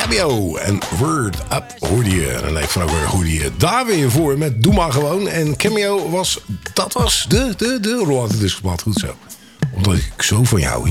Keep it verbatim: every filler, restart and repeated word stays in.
Fabio en Word Up hoorde je. En dan van over hoorde je daar weer voor met Doe maar gewoon. En Cameo was, dat was de, de, de Roland Discomat. Goed zo. Omdat ik zo van jou